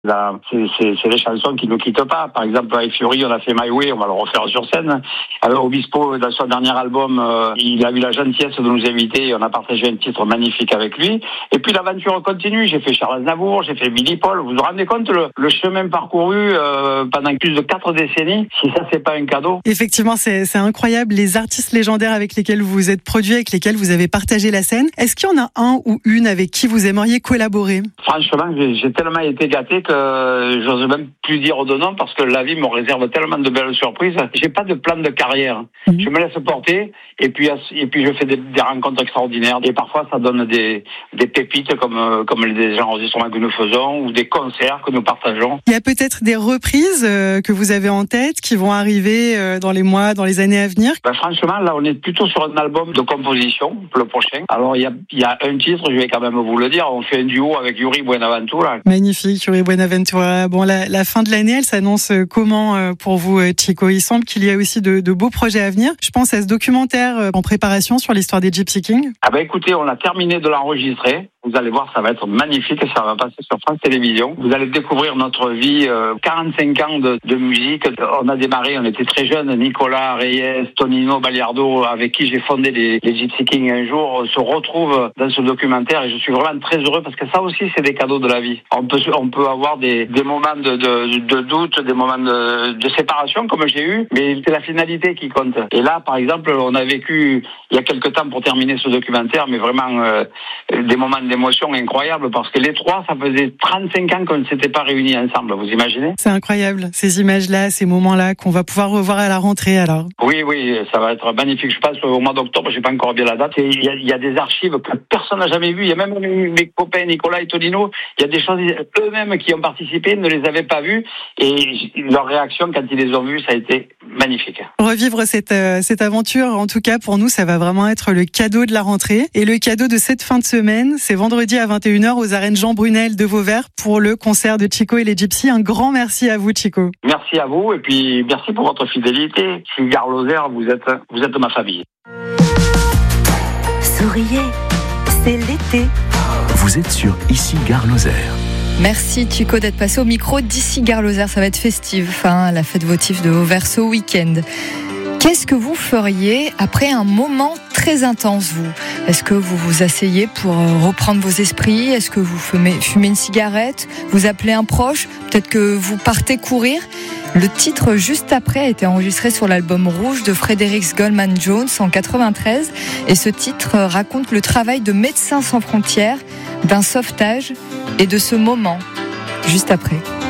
C'est des chansons qui nous quittent pas. Par exemple, avec Fury, on a fait My Way, on va le refaire sur scène. Alors, Obispo, dans son dernier album, il a eu la gentillesse de nous inviter et on a partagé un titre magnifique avec lui. Et puis l'aventure continue. J'ai fait Charles Aznavour, j'ai fait Billy Paul. Vous vous rendez compte le chemin parcouru pendant plus de 4 décennies? Si ça, c'est pas un cadeau. Effectivement, c'est incroyable. Les artistes légendaires avec lesquels vous vous êtes produits, avec lesquels vous avez partagé la scène. Est-ce qu'il y en a un ou une avec qui vous aimeriez collaborer? Franchement, j'ai tellement été gâté que j'ose même plus dire de nom parce que la vie me réserve tellement de belles surprises. J'ai pas de plan de carrière. Je me laisse porter et puis je fais des rencontres extraordinaires. Et parfois, ça donne des pépites comme les enregistrements que nous faisons ou des concerts que nous partageons. Il y a peut-être des reprises que vous avez en tête qui vont arriver dans les mois, dans les années à venir? Franchement, là, on est plutôt sur un album de composition pour le prochain. Alors, il y a un titre, je vais quand même vous le dire. On fait un duo avec Yuri Buenaventura. Magnifique, Yuri Buenaventura. Bon, la fin de l'année, elle s'annonce comment pour vous, Chico? Il semble qu'il y a aussi de beaux projets à venir. Je pense à ce documentaire en préparation sur l'histoire des Gypsy Kings. Écoutez, on a terminé de l'enregistrer. Vous allez voir, ça va être magnifique et ça va passer sur France Télévisions. Vous allez découvrir notre vie, 45 ans de musique. On a démarré, on était très jeunes. Nicolas, Reyes, Tonino, Baliardo, avec qui j'ai fondé les Gypsy Kings un jour, se retrouvent dans ce documentaire et je suis vraiment très heureux parce que ça aussi, c'est des cadeaux de la vie. On peut avoir des moments de doute, des moments de séparation comme j'ai eu, mais c'est la finalité qui compte. Et là, par exemple, on a vécu il y a quelques temps pour terminer ce documentaire, mais vraiment des moments d'émotion incroyables parce que les trois, ça faisait 35 ans qu'on ne s'était pas réunis ensemble, vous imaginez? C'est incroyable, ces images-là, ces moments-là qu'on va pouvoir revoir à la rentrée alors. Oui, ça va être magnifique. Je pense au mois d'octobre, j'ai pas encore bien la date. Il y a des archives que personne n'a jamais vues. Il y a même mes copains Nicolas et Tonino, il y a des choses eux-mêmes qui ont participé, ne les avaient pas vues et leur réaction quand ils les ont vues, ça a été magnifique. Revivre cette aventure, en tout cas pour nous, ça va vraiment être le cadeau de la rentrée. Et le cadeau de cette fin de semaine, c'est vendredi à 21h aux arènes Jean Brunel de Vauvert pour le concert de Chico et les Gypsy. Un grand merci à vous, Chico. Merci à vous et puis merci pour votre fidélité. Gare Lozère, vous êtes ma famille. Souriez, c'est l'été. Vous êtes sur Ici Gare Lozère. Merci Chico d'être passé au micro d'Ici Gare Lozère. Ça va être festif, la fête votive de Vauvert ce week-end. Qu'est-ce que vous feriez après un moment très intense, vous? Est-ce que vous vous asseyez pour reprendre vos esprits? Est-ce que vous fumez une cigarette? Vous appelez un proche? Peut-être que vous partez courir? Le titre juste après a été enregistré sur l'album Rouge de Frédéric Goldman Jones en 93 et ce titre raconte le travail de Médecins sans frontières, d'un sauvetage et de ce moment juste après.